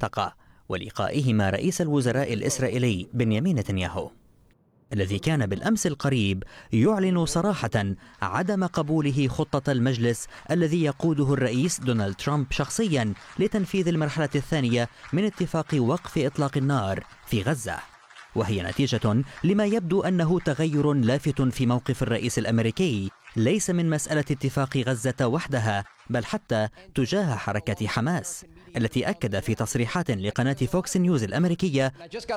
المنطقة، ولقائه مع رئيس الوزراء الإسرائيلي بنيامين نتنياهو، الذي كان بالأمس القريب يعلن صراحة عدم قبوله خطة المجلس الذي يقوده الرئيس دونالد ترامب شخصيا لتنفيذ المرحلة الثانية من اتفاق وقف إطلاق النار في غزة، وهي نتيجة لما يبدو أنه تغير لافت في موقف الرئيس الأمريكي، ليس من مسألة اتفاق غزة وحدها، بل حتى تجاه حركة حماس، التي أكد في تصريحات لقناة فوكس نيوز الأمريكية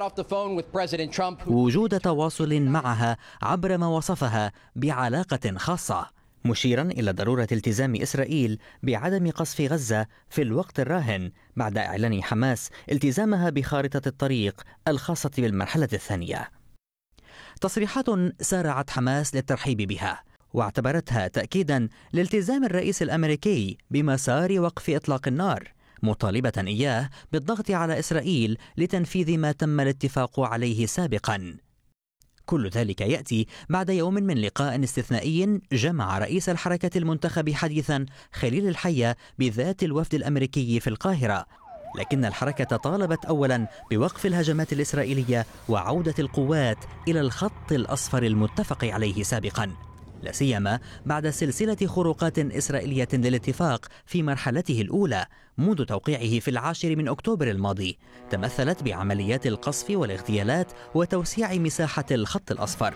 وجود تواصل معها عبر ما وصفها بعلاقة خاصة، مشيرا إلى ضرورة التزام إسرائيل بعدم قصف غزة في الوقت الراهن بعد إعلان حماس التزامها بخارطة الطريق الخاصة بالمرحلة الثانية. تصريحات سارعت حماس للترحيب بها، واعتبرتها تأكيدا لالتزام الرئيس الأمريكي بمسار وقف إطلاق النار، مطالبة إياه بالضغط على إسرائيل لتنفيذ ما تم الاتفاق عليه سابقا. كل ذلك يأتي بعد يوم من لقاء استثنائي جمع رئيس الحركة المنتخب حديثا خليل الحية بذات الوفد الأمريكي في القاهرة، لكن الحركة طالبت أولا بوقف الهجمات الإسرائيلية وعودة القوات إلى الخط الأصفر المتفق عليه سابقا، لا سيما بعد سلسلة خروقات إسرائيلية للاتفاق في مرحلته الأولى منذ توقيعه في 10 من أكتوبر الماضي، تمثلت بعمليات القصف والاغتيالات وتوسيع مساحة الخط الأصفر.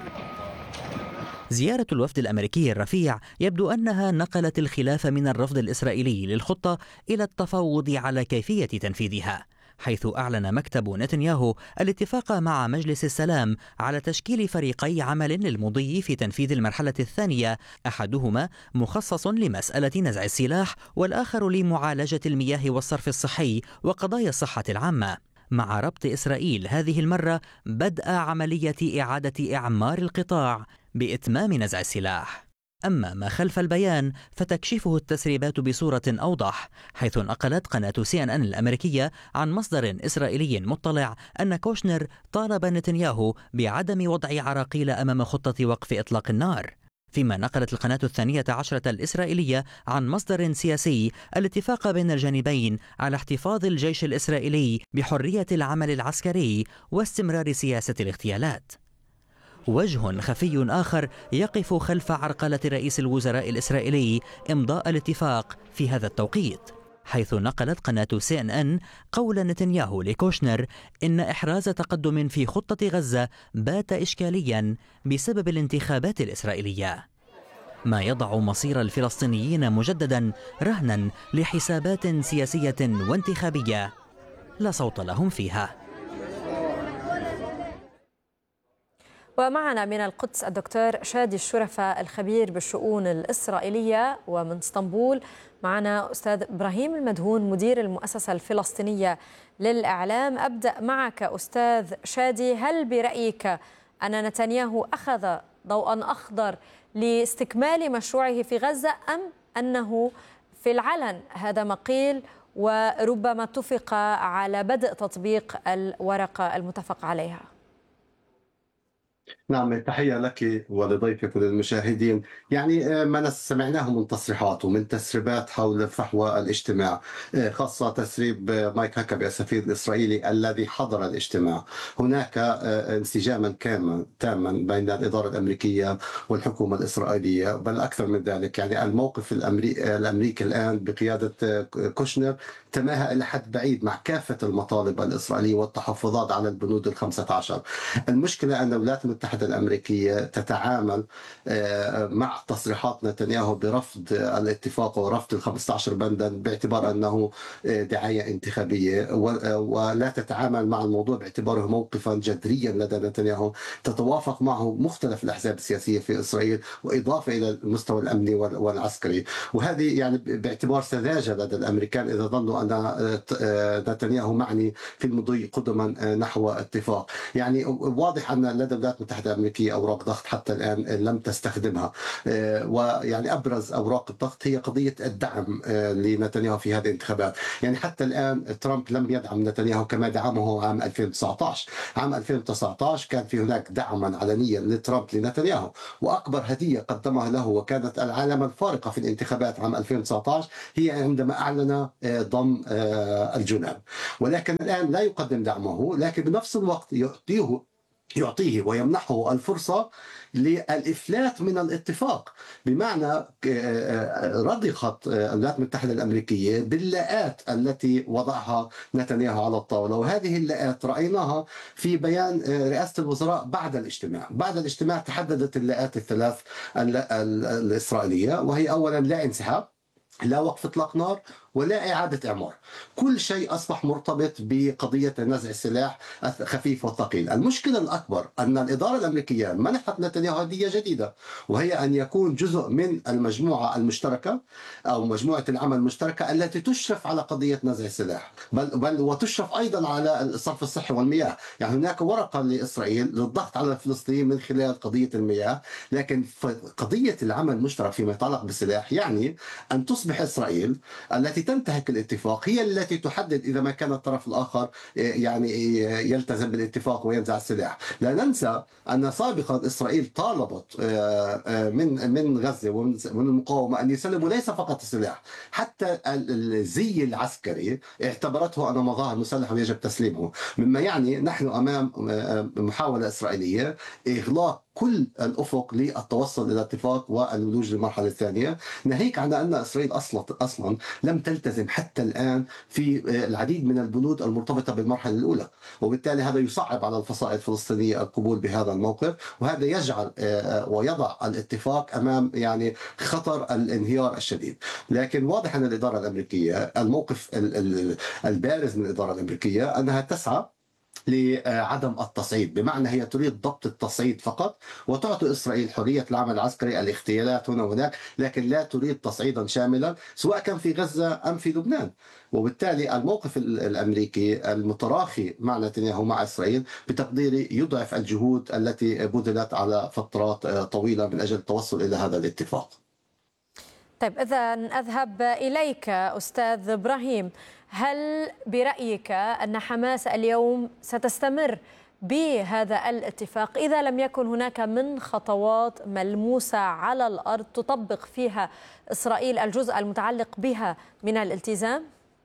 زيارة الوفد الأمريكي الرفيع يبدو أنها نقلت الخلاف من الرفض الإسرائيلي للخطة إلى التفاوض على كيفية تنفيذها، حيث أعلن مكتب نتنياهو الاتفاق مع مجلس السلام على تشكيل فريقي عمل للمضي في تنفيذ المرحلة الثانية، أحدهما مخصص لمسألة نزع السلاح والآخر لمعالجة المياه والصرف الصحي وقضايا الصحة العامة، مع ربط إسرائيل هذه المرة بدء عملية إعادة إعمار القطاع بإتمام نزع السلاح. أما ما خلف البيان فتكشفه التسريبات بصورة أوضح، حيث نقلت قناة CNN الأمريكية عن مصدر إسرائيلي مطلع أن كوشنر طالب نتنياهو بعدم وضع عراقيل أمام خطة وقف إطلاق النار، فيما نقلت القناة 12 الإسرائيلية عن مصدر سياسي الاتفاق بين الجانبين على احتفاظ الجيش الإسرائيلي بحرية العمل العسكري واستمرار سياسة الاغتيالات. وجه خفي آخر يقف خلف عرقلة رئيس الوزراء الإسرائيلي إمضاء الاتفاق في هذا التوقيت، حيث نقلت قناة CNN قول نتنياهو لكوشنر إن إحراز تقدم في خطة غزة بات إشكاليا بسبب الانتخابات الإسرائيلية، ما يضع مصير الفلسطينيين مجددا رهنا لحسابات سياسية وانتخابية لا صوت لهم فيها. ومعنا من القدس الدكتور شادي الشرفة الخبير بالشؤون الإسرائيلية، ومن اسطنبول معنا أستاذ إبراهيم المدهون مدير المؤسسة الفلسطينية للإعلام. أبدأ معك أستاذ شادي، هل برأيك أن نتنياهو أخذ ضوءا أخضر لاستكمال مشروعه في غزة، أم أنه في العلن هذا ما قيل وربما اتفق على بدء تطبيق الورقة المتفق عليها؟ نعم، تحية لك ولضيفك وللمشاهدين. يعني ما سمعناه من تصريحات ومن تسريبات حول فحوى الاجتماع، خاصة تسريب مايك هاكابي السفير الإسرائيلي الذي حضر الاجتماع. هناك انسجاما تاما بين الإدارة الأمريكية والحكومة الإسرائيلية، بل أكثر من ذلك. يعني الموقف الأمريكي الآن بقيادة كوشنر تماهى إلى حد بعيد مع كافة المطالب الإسرائيلية والتحفظات على البنود ال15. المشكلة أن الولايات المتحدة الأمريكية تتعامل مع تصريحات نتنياهو برفض الاتفاق ورفض ال15 بندا باعتبار أنه دعاية انتخابية، ولا تتعامل مع الموضوع باعتباره موقفا جذريا لدى نتنياهو تتوافق معه مختلف الأحزاب السياسية في إسرائيل، وإضافة إلى المستوى الأمني والعسكري. وهذه يعني باعتبار سذاجة لدى الأمريكان إذا ظنوا أن نتنياهو معني في المضي قدما نحو اتفاق. يعني واضح أن لدى الولايات المتحدة الأمريكية أوراق ضغط حتى الآن لم تستخدمها. ويعني أبرز أوراق الضغط هي قضية الدعم لنتنياهو في هذه الانتخابات. يعني حتى الآن ترامب لم يدعم نتنياهو كما دعمه عام 2019. عام 2019 كان في هناك دعما علنيا لترامب لنتنياهو، وأكبر هدية قدمها له وكانت العلامة الفارقة في الانتخابات عام 2019 هي عندما أعلن ضم الجنوب. ولكن الآن لا يقدم دعمه، لكن بنفس الوقت يعطيه ويمنحه الفرصة للإفلات من الاتفاق. بمعنى رضخت الولايات المتحدة الأمريكية باللاءات التي وضعها نتنياهو على الطاولة، وهذه اللاءات رأيناها في بيان رئاسة الوزراء بعد الاجتماع. بعد الاجتماع تحددت اللاءات الثلاث الإسرائيلية، وهي أولا لا انسحاب، لا وقف اطلاق نار، ولا اعاده اعمار. كل شيء اصبح مرتبط بقضيه نزع السلاح الخفيف والثقيل. المشكله الاكبر ان الاداره الامريكيه منحت نتنياهو هديه جديده، وهي ان يكون جزء من المجموعه المشتركه او مجموعه العمل المشتركه التي تشرف على قضيه نزع السلاح، بل وتشرف ايضا على الصرف الصحي والمياه. يعني هناك ورقه لاسرائيل للضغط على الفلسطينيين من خلال قضيه المياه، لكن قضيه العمل المشترك فيما يتعلق بالسلاح يعني ان تصبح اسرائيل التي تنتهك الاتفاق هي التي تحدد إذا ما كان الطرف الآخر يعني يلتزم بالاتفاق وينزع السلاح. لا ننسى أن سابقا إسرائيل طالبت من غزة ومن المقاومة أن يسلموا ليس فقط السلاح، حتى الزي العسكري اعتبرته أنه مظاهر مسلحة ويجب تسليمه، مما يعني نحن أمام محاولة إسرائيلية إغلاق كل الأفق للتوصل إلى اتفاق والولوج للمرحلة الثانية، ناهيك عن أن إسرائيل أصلا لم تلتزم حتى الآن في العديد من البنود المرتبطة بالمرحلة الأولى، وبالتالي هذا يصعب على الفصائل الفلسطينية القبول بهذا الموقف، وهذا يجعل ويضع الاتفاق أمام يعني خطر الانهيار الشديد. لكن واضح أن الإدارة الأمريكية الموقف البارز من الإدارة الأمريكية أنها تسعى لعدم التصعيد، بمعنى هي تريد ضبط التصعيد فقط وتعطي إسرائيل حرية العمل العسكري، الاغتيالات هنا وهناك، لكن لا تريد تصعيدا شاملا سواء كان في غزة أم في لبنان. وبالتالي الموقف الأمريكي المتراخي مع نتنياهو مع إسرائيل بتقديري يضعف الجهود التي بذلت على فترات طويلة من أجل التوصل إلى هذا الاتفاق. طيب إذا أذهب إليك أستاذ إبراهيم، هل برأيك أن حماس اليوم ستستمر بهذا الاتفاق إذا لم يكن هناك من خطوات ملموسة على الأرض تطبق فيها إسرائيل الجزء المتعلق بها من الالتزام؟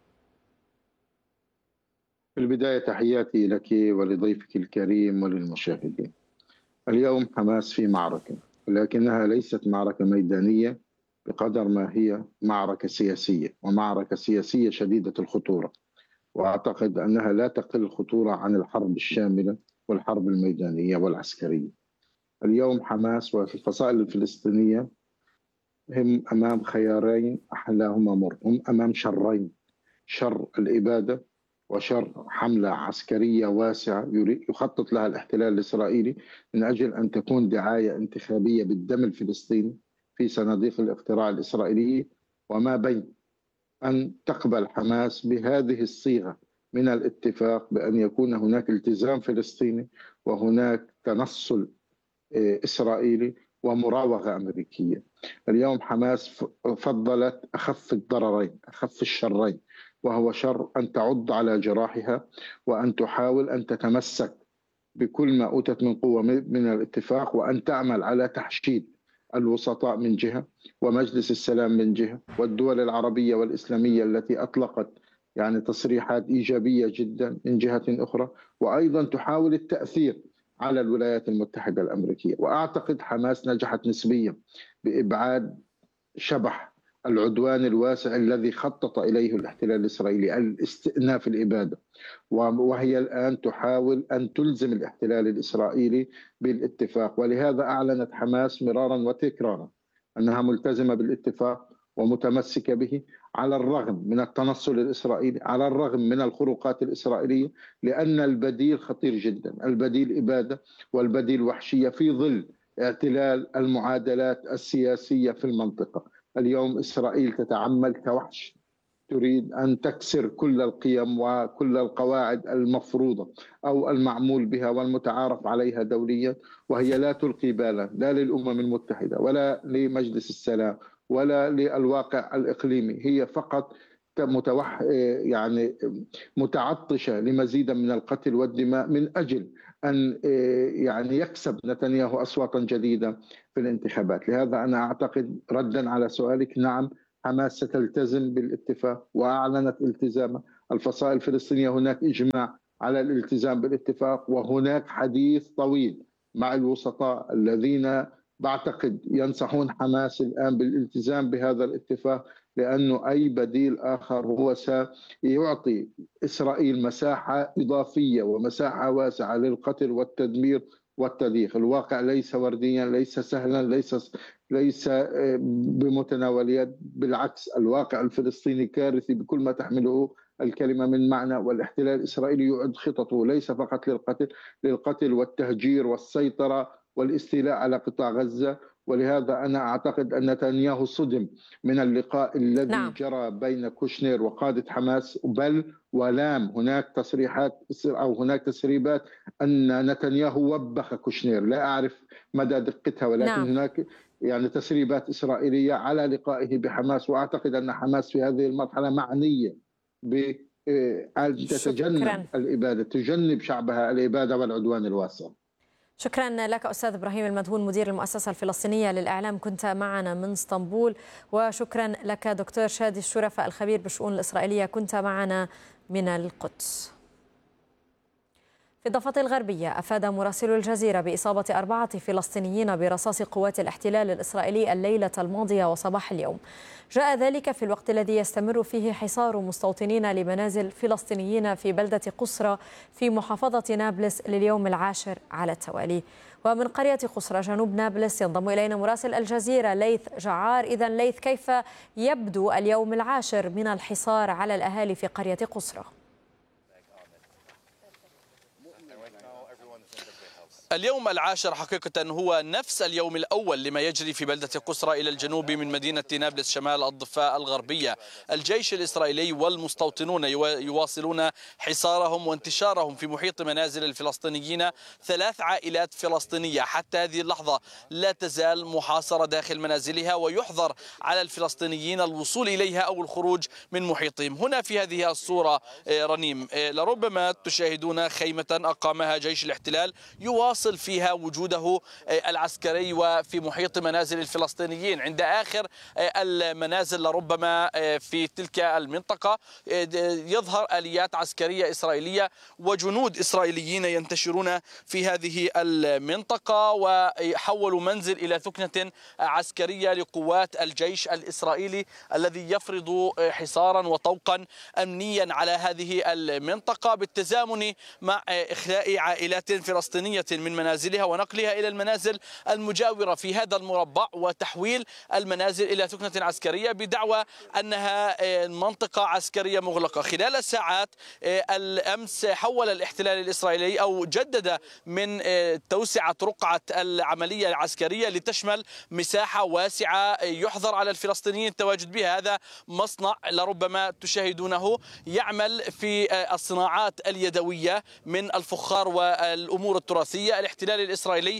في البداية تحياتي لك ولضيفك الكريم وللمشاهدين. اليوم حماس في معركة، ولكنها ليست معركة ميدانية بقدر ما هي معركة سياسية، ومعركة سياسية شديدة الخطورة، وأعتقد أنها لا تقل خطورة عن الحرب الشاملة والحرب الميدانية والعسكرية. اليوم حماس والفصائل الفلسطينية هم أمام خيارين أحلاهما مر، هم أمام شرين: شر الإبادة وشر حملة عسكرية واسعة يخطط لها الاحتلال الإسرائيلي من أجل أن تكون دعاية انتخابية بالدم الفلسطيني في صناديق الاقتراع الإسرائيلية، وما بين أن تقبل حماس بهذه الصيغة من الاتفاق بأن يكون هناك التزام فلسطيني وهناك تنصل إسرائيلي ومراوغة أمريكية. اليوم حماس فضلت أخف الضررين، أخف الشرين، وهو شر أن تعض على جراحها وأن تحاول أن تتمسك بكل ما أوتت من قوة من الاتفاق، وأن تعمل على تحشيد الوسطاء من جهة ومجلس السلام من جهة والدول العربية والإسلامية التي أطلقت يعني تصريحات إيجابية جدا من جهة أخرى، وأيضا تحاول التأثير على الولايات المتحدة الأمريكية. وأعتقد حماس نجحت نسبيا بإبعاد شبح العدوان الواسع الذي خطط إليه الاحتلال الإسرائيلي، الاستئناف الإبادة، وهي الآن تحاول أن تلزم الاحتلال الإسرائيلي بالاتفاق. ولهذا أعلنت حماس مرارا وتكرارا أنها ملتزمة بالاتفاق ومتمسكة به على الرغم من التنصل الإسرائيلي، على الرغم من الخروقات الإسرائيلية، لأن البديل خطير جدا، البديل إبادة والبديل وحشية في ظل اعتلال المعادلات السياسية في المنطقة. اليوم إسرائيل تتعامل كوحش، تريد أن تكسر كل القيم وكل القواعد المفروضة أو المعمول بها والمتعارف عليها دوليا، وهي لا تلقي بالا لا للأمم المتحدة ولا لمجلس السلام ولا للواقع الإقليمي. هي فقط يعني متعطشة لمزيد من القتل والدماء من أجل أن يعني يكسب نتنياهو أصواتا جديدة في الانتخابات. لهذا أنا أعتقد ردا على سؤالك، نعم حماس ستلتزم بالاتفاق وأعلنت التزامها. الفصائل الفلسطينية هناك إجماع على الالتزام بالاتفاق، وهناك حديث طويل مع الوسطاء الذين بعتقد ينصحون حماس الآن بالالتزام بهذا الاتفاق، لأنه أي بديل آخر هو سيعطي إسرائيل مساحة إضافية ومساحة واسعة للقتل والتدمير والتضييق. الواقع ليس ورديا، ليس سهلا، ليس بمتناول اليد، بالعكس الواقع الفلسطيني كارثي بكل ما تحمله الكلمة من معنى، والاحتلال الإسرائيلي يعد خططه ليس فقط للقتل والتهجير والسيطرة والاستيلاء على قطاع غزة. ولهذا أنا أعتقد أن نتنياهو صدم من اللقاء الذي جرى بين كوشنير وقادة حماس، بل ولام هناك تصريحات أو هناك تسريبات أن نتنياهو وبخ كوشنير، لا أعرف مدى دقتها، ولكن هناك يعني تسريبات إسرائيلية على لقائه بحماس. وأعتقد أن حماس في هذه المرحلة معنية بأن تتجنب الإبادة، تجنب شعبها الإبادة والعدوان الواسع. شكرا لك أستاذ إبراهيم المدهون مدير المؤسسة الفلسطينية للإعلام، كنت معنا من اسطنبول. وشكرا لك دكتور شادي الشرفة الخبير بالشؤون الإسرائيلية، كنت معنا من القدس. في الضفة الغربية أفاد مراسل الجزيرة بإصابة 4 فلسطينيين برصاص قوات الاحتلال الإسرائيلي الليلة الماضية وصباح اليوم. جاء ذلك في الوقت الذي يستمر فيه حصار مستوطنين لمنازل فلسطينيين في بلدة قصرى في محافظة نابلس لليوم العاشر على التوالي. ومن قرية قصرى جنوب نابلس ينضم إلينا مراسل الجزيرة ليث جعار. إذن ليث، كيف يبدو اليوم العاشر من الحصار على الأهالي في قرية قصرى؟ اليوم العاشر حقيقة هو نفس اليوم الأول لما يجري في بلدة قصرى إلى الجنوب من مدينة نابلس شمال الضفة الغربية. الجيش الإسرائيلي والمستوطنون يواصلون حصارهم وانتشارهم في محيط منازل الفلسطينيين. 3 عائلات فلسطينية حتى هذه اللحظة لا تزال محاصرة داخل منازلها، ويحظر على الفلسطينيين الوصول إليها أو الخروج من محيطهم. هنا في هذه الصورة رنيم لربما تشاهدون خيمة أقامها جيش الاحتلال يواصل فيها وجوده العسكري وفي محيط منازل الفلسطينيين. عند آخر المنازل لربما في تلك المنطقة يظهر آليات عسكرية إسرائيلية وجنود إسرائيليين ينتشرون في هذه المنطقة، وحولوا منزل إلى ثكنة عسكرية لقوات الجيش الإسرائيلي الذي يفرض حصارا وطوقا أمنيا على هذه المنطقة بالتزامن مع إخلاء عائلات فلسطينية من منازلها ونقلها إلى المنازل المجاورة في هذا المربع، وتحويل المنازل إلى ثكنة عسكرية بدعوى أنها منطقة عسكرية مغلقة. خلال ساعات الأمس حول الاحتلال الإسرائيلي أو جدد من توسعة رقعة العملية العسكرية لتشمل مساحة واسعة يحظر على الفلسطينيين التواجد بها. هذا مصنع لربما تشاهدونه يعمل في الصناعات اليدوية من الفخار والأمور التراثية. الاحتلال الإسرائيلي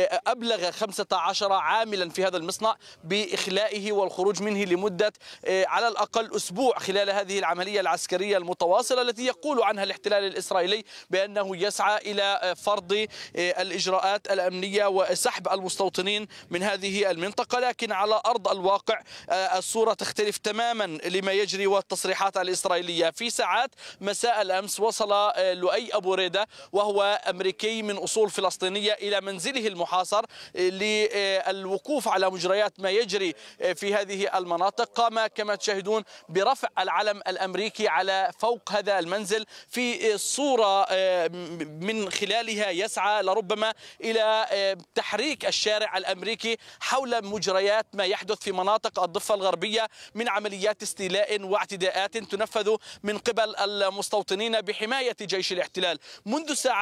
أبلغ 15 عاملا في هذا المصنع بإخلائه والخروج منه لمدة على الأقل أسبوع خلال هذه العملية العسكرية المتواصلة التي يقول عنها الاحتلال الإسرائيلي بأنه يسعى إلى فرض الإجراءات الأمنية وسحب المستوطنين من هذه المنطقة. لكن على أرض الواقع الصورة تختلف تماما لما يجري والتصريحات الإسرائيلية. في ساعات مساء الأمس وصل لؤي أبو ريدة وهو أمريكي من أصول فلسطينية إلى منزله المحاصر للوقوف على مجريات ما يجري في هذه المناطق. قام كما تشاهدون برفع العلم الأمريكي على فوق هذا المنزل في صورة من خلالها يسعى لربما إلى تحريك الشارع الأمريكي حول مجريات ما يحدث في مناطق الضفة الغربية من عمليات استيلاء واعتداءات تنفذ من قبل المستوطنين بحماية جيش الاحتلال. منذ ساعات الصباح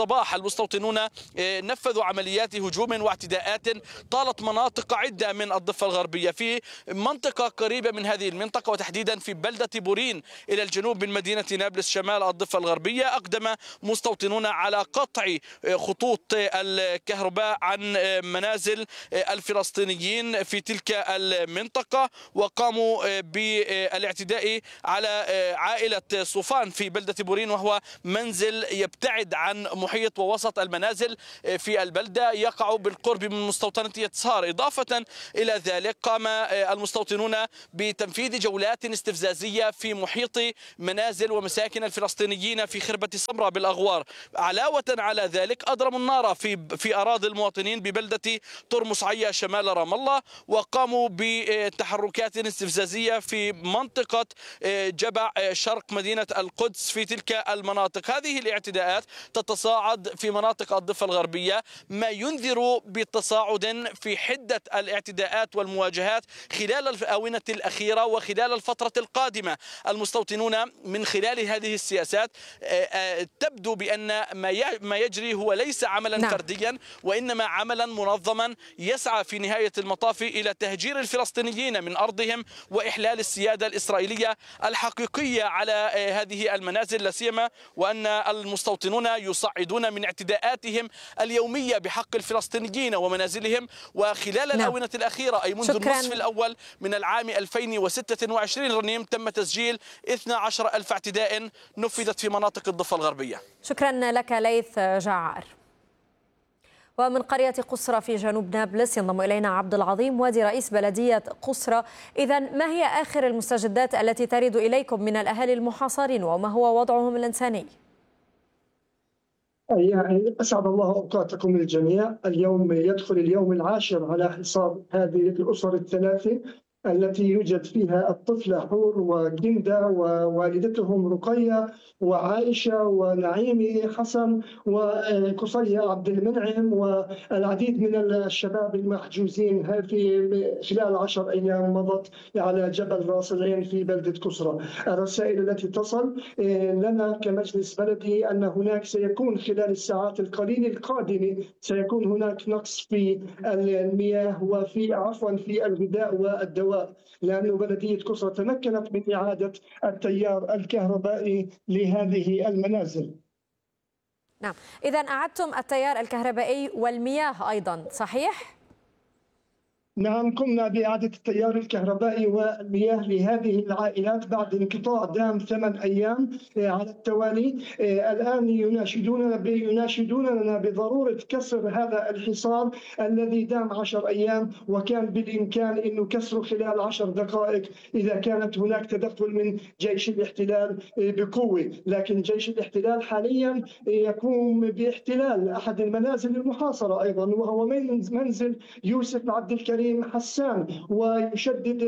الصباح المستوطنون نفذوا عمليات هجوم واعتداءات طالت مناطق عدة من الضفة الغربية. في منطقة قريبة من هذه المنطقة وتحديدا في بلدة بورين إلى الجنوب من مدينة نابلس شمال الضفة الغربية، أقدم مستوطنون على قطع خطوط الكهرباء عن منازل الفلسطينيين في تلك المنطقة، وقاموا بالاعتداء على عائلة صوفان في بلدة بورين، وهو منزل يبتعد عن محيط ووسط المنازل في البلدة، يقع بالقرب من مستوطنة يتسار. إضافة إلى ذلك قام المستوطنون بتنفيذ جولات استفزازية في محيط منازل ومساكن الفلسطينيين في خربة سمراء بالأغوار. علاوة على ذلك أضرموا النار في أراضي المواطنين ببلدة ترمس عيا شمال رام الله، وقاموا بتحركات استفزازية في منطقة جبع شرق مدينة القدس في تلك المناطق. هذه الاعتداءات تتصاعد في مناطق الضفة الغربية، ما ينذر بتصاعد في حدة الاعتداءات والمواجهات خلال الآونة الأخيرة وخلال الفترة القادمة. المستوطنون من خلال هذه السياسات تبدو بأن ما يجري هو ليس عملا فرديا، وإنما عملا منظما يسعى في نهاية المطاف إلى تهجير الفلسطينيين من أرضهم وإحلال السيادة الإسرائيلية الحقيقية على هذه المنازل، لا سيما وأن المستوطنون يصعدون من اعتداءاتهم اليومية بحق الفلسطينيين ومنازلهم. وخلال الآونة الأخيرة أي منذ النصف الأول من العام 2026 رنيم تم تسجيل 12,000 اعتداء نفذت في مناطق الضفة الغربية. شكرا لك ليث جعار. ومن قرية قصرى في جنوب نابلس ينضم إلينا عبد العظيم وادي رئيس بلدية قصرى. إذن ما هي آخر المستجدات التي ترد إليكم من الأهالي المحاصرين وما هو وضعهم الإنساني؟ يعني أسعد الله أوقاتكم الجميع. اليوم يدخل اليوم العاشر على حصار هذه الأسر الثلاثة التي يوجد فيها الطفلة حور وجندة ووالدتهم رقية وعائشة ونعيمي حسن وقصية عبد المنعم والعديد من الشباب المحجوزين في خلال 10 أيام مضت على جبل راس العين في بلدة قصرى. الرسائل التي تصل لنا كمجلس بلدي أن هناك سيكون خلال الساعات القليلة القادمة سيكون هناك نقص في المياه في الغذاء والدواء، لأن بلدية قصرى تمكنت من إعادة التيار الكهربائي لهذه المنازل. نعم، إذن أعدتم التيار الكهربائي والمياه أيضا، صحيح؟ نعم، قمنا بإعادة التيار الكهربائي والمياه لهذه العائلات بعد انقطاع دام 8 أيام على التوالي. الآن يناشدوننا بضرورة كسر هذا الحصار الذي دام 10 أيام، وكان بالإمكان أنه كسره خلال 10 دقائق إذا كانت هناك تدخل من جيش الاحتلال بقوة. لكن جيش الاحتلال حاليا يقوم باحتلال أحد المنازل المحاصرة أيضا، وهو منزل يوسف عبد الكريم حسان، ويشدد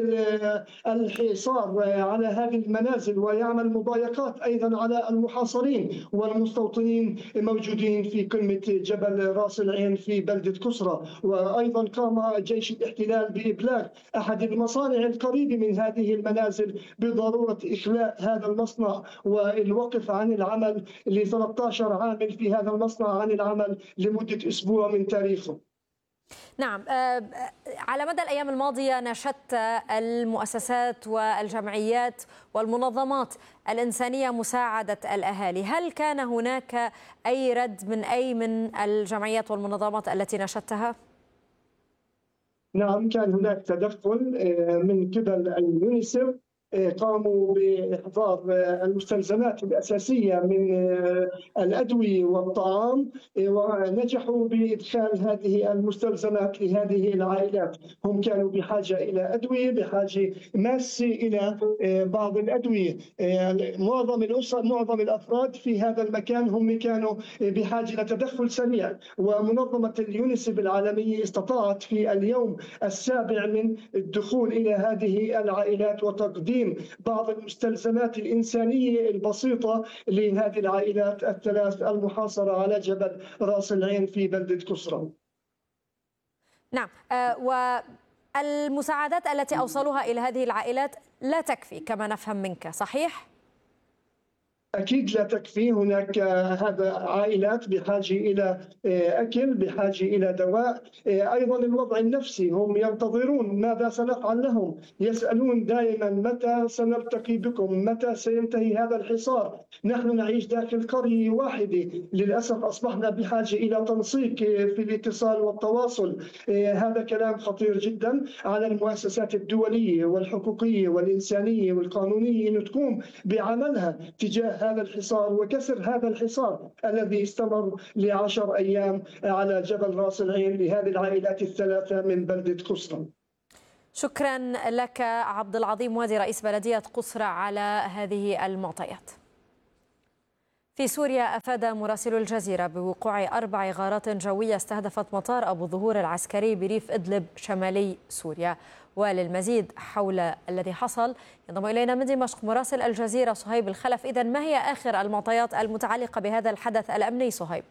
الحصار على هذه المنازل ويعمل مضايقات أيضا على المحاصرين والمستوطنين موجودين في قمة جبل راس العين في بلدة قصرى. وأيضا قام جيش الاحتلال بإبلاغ أحد المصانع القريبة من هذه المنازل بضرورة إخلاء هذا المصنع والوقف عن العمل ل 13 عامل في هذا المصنع عن العمل لمدة أسبوع من تاريخه. نعم، على مدى الأيام الماضية ناشدت المؤسسات والجمعيات والمنظمات الإنسانية مساعدة الأهالي، هل كان هناك أي رد من أي من الجمعيات والمنظمات التي ناشدتها؟ نعم، كان هناك تدخل من قبل اليونيسف، قاموا بإحضار المستلزمات الأساسية من الأدوية والطعام، ونجحوا بإدخال هذه المستلزمات لهذه العائلات. هم كانوا بحاجة إلى أدوية، بحاجة ماسة إلى بعض الأدوية. معظم الأفراد في هذا المكان هم كانوا بحاجة لتدخل سريع، ومنظمة اليونيسف العالمية استطاعت في اليوم السابع من الدخول إلى هذه العائلات وتقديم بعض المستلزمات الإنسانية البسيطة لهذه العائلات الثلاث المحاصرة على جبل راس العين في بلدة قصرى. نعم، والمساعدات التي أوصلوها إلى هذه العائلات لا تكفي كما نفهم منك، صحيح؟ أكيد لا تكفي. هناك هذا عائلات بحاجة إلى أكل، بحاجة إلى دواء. أيضا الوضع النفسي، هم ينتظرون ماذا سنفعل لهم، يسألون دائما متى سنلتقي بكم، متى سينتهي هذا الحصار. نحن نعيش داخل قرية واحدة، للأسف أصبحنا بحاجة إلى تنسيق في الاتصال والتواصل. هذا كلام خطير جدا على المؤسسات الدولية والحقوقية والإنسانية والقانونية أن تقوم بعملها تجاه هذا الحصار وكسر هذا الحصار الذي استمر ل10 أيام على جبل راس العين لهذه العائلات الثلاثة من بلدة قصرى. شكرا لك عبد العظيم وادي رئيس بلدية قصرى على هذه المعطيات. في سوريا أفاد مراسل الجزيرة بوقوع 4 غارات جوية استهدفت مطار أبو الظهور العسكري بريف إدلب شمالي سوريا. وللمزيد حول الذي حصل ينضم إلينا من دمشق مراسل الجزيرة صهيب الخلف. إذن ما هي آخر المعطيات المتعلقة بهذا الحدث الأمني صهيب؟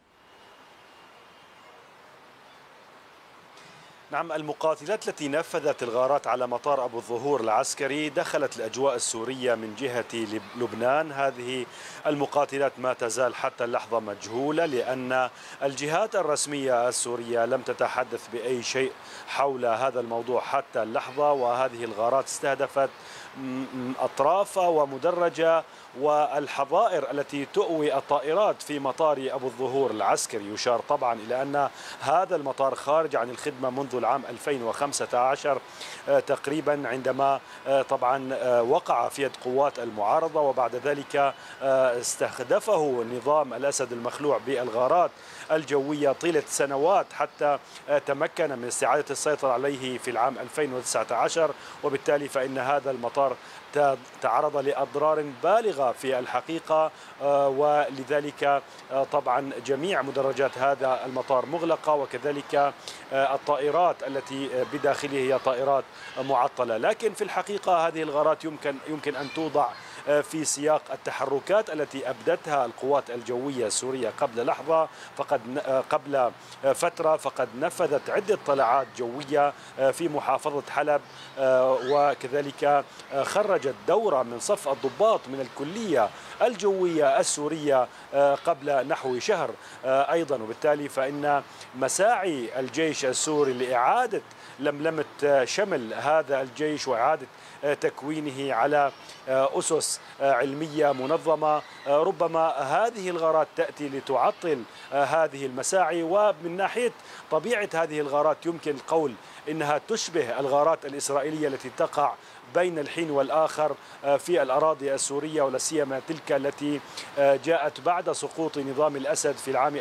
نعم، المقاتلات التي نفذت الغارات على مطار أبو الظهور العسكري دخلت الأجواء السورية من جهة لبنان. هذه المقاتلات ما تزال حتى اللحظة مجهولة، لأن الجهات الرسمية السورية لم تتحدث بأي شيء حول هذا الموضوع حتى اللحظة. وهذه الغارات استهدفت أطراف ومدرجة والحظائر التي تؤوي الطائرات في مطار أبو الظهور العسكري. يشار طبعا إلى أن هذا المطار خارج عن الخدمة منذ العام 2015 تقريبا، عندما طبعا وقع في يد قوات المعارضة، وبعد ذلك استهدفه نظام الأسد المخلوع بالغارات الجوية طيلة سنوات حتى تمكن من استعادة السيطرة عليه في العام 2019. وبالتالي فإن هذا المطار تعرض لأضرار بالغة في الحقيقة، ولذلك طبعا جميع مدرجات هذا المطار مغلقة، وكذلك الطائرات التي بداخله هي طائرات معطلة. لكن في الحقيقة هذه الغارات يمكن أن توضع في سياق التحركات التي أبدتها القوات الجوية السورية قبل فترة فقد نفذت عدة طلعات جوية في محافظة حلب، وكذلك خرجت دورة من صف الضباط من الكلية الجوية السورية قبل نحو شهر أيضا. وبالتالي فإن مساعي الجيش السوري لإعادة لملمة شمل هذا الجيش وإعادة تكوينه على أسس علمية منظمة، ربما هذه الغارات تأتي لتعطل هذه المساعي. ومن ناحية طبيعة هذه الغارات يمكن القول إنها تشبه الغارات الإسرائيلية التي تقع بين الحين والآخر في الأراضي السورية، ولا سيما تلك التي جاءت بعد سقوط نظام الأسد في العام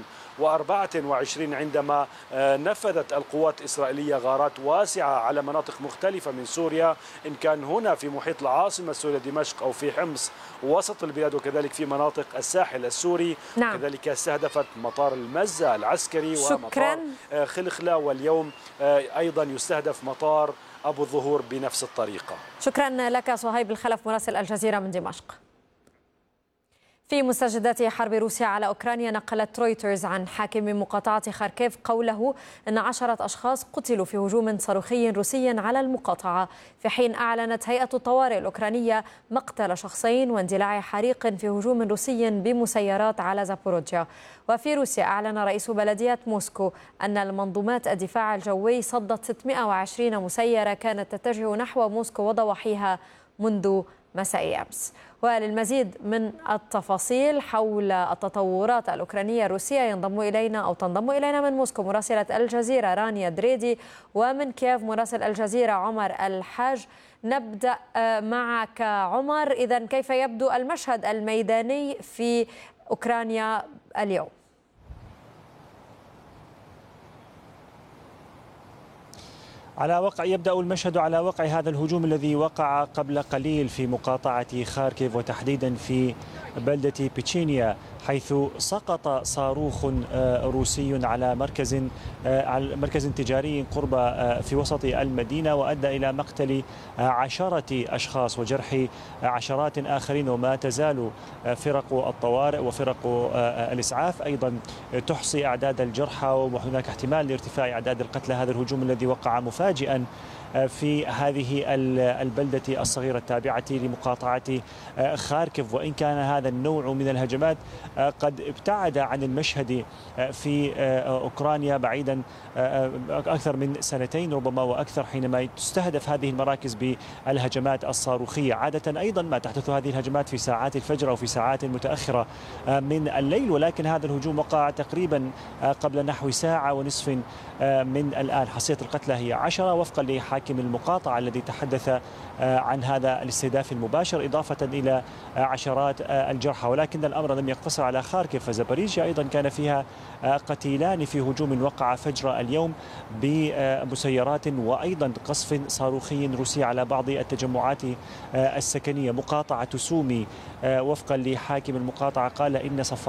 2024 عندما نفذت القوات الإسرائيلية غارات واسعة على مناطق مختلفة من سوريا، إن كان هنا في محيط العاصمة السورية دمشق أو في حمص وسط البلاد، وكذلك في مناطق الساحل السوري. نعم. كذلك استهدفت مطار المزة العسكري ومطار خلخلة، واليوم أيضا يستهدف مطار أبو الظهور بنفس الطريقة. شكرا لك صهيب الخلف مراسل الجزيرة من دمشق. في مستجدات حرب روسيا على أوكرانيا نقلت رويترز عن حاكم مقاطعة خاركيف قوله أن 10 أشخاص قتلوا في هجوم صاروخي روسي على المقاطعة، في حين أعلنت هيئة الطوارئ الأوكرانية مقتل شخصين واندلاع حريق في هجوم روسي بمسيرات على زابوروجيا. وفي روسيا أعلن رئيس بلدية موسكو أن المنظومات الدفاع الجوي صدت 620 مسيرة كانت تتجه نحو موسكو وضواحيها منذ مساء أمس. وللمزيد من التفاصيل حول التطورات الأوكرانية الروسية تنضم إلينا من موسكو مراسلة الجزيرة رانيا دريدي، ومن كييف مراسل الجزيرة عمر الحاج. نبدأ معك عمر، إذن كيف يبدو المشهد الميداني في أوكرانيا اليوم؟ يبدأ المشهد على وقع هذا الهجوم الذي وقع قبل قليل في مقاطعة خاركيف، وتحديدا في بلدة بيتشينيا، حيث سقط صاروخ روسي على مركز تجاري قرب في وسط المدينة، وأدى إلى مقتل 10 أشخاص وجرح عشرات آخرين. وما تزال فرق الطوارئ وفرق الإسعاف أيضا تحصي أعداد الجرحى، وهناك احتمال لارتفاع أعداد القتلى. هذا الهجوم الذي وقع مفاجئا في هذه البلدة الصغيرة التابعة لمقاطعة خاركيف. وإن كان هذا النوع من الهجمات قد ابتعد عن المشهد في أوكرانيا بعيدا أكثر من سنتين ربما وأكثر، حينما تستهدف هذه المراكز بالهجمات الصاروخية. عادة أيضا ما تحدث هذه الهجمات في ساعات الفجر أو في ساعات متأخرة من الليل، ولكن هذا الهجوم وقع تقريبا قبل نحو ساعة ونصف من الآن. حصيلة القتلى هي 10 وفقا لحاكم المقاطعة الذي تحدث عن هذا الاستهداف المباشر، إضافة إلى عشرات الجرحى. ولكن الأمر لم يقتصر على خاركيف، فزابوريجيا أيضا كان فيها قتيلان في هجوم وقع فجر اليوم بمسيرات وأيضا قصف صاروخي روسي على بعض التجمعات السكنية. مقاطعة سومي وفقا لحاكم المقاطعة قال إن صفارات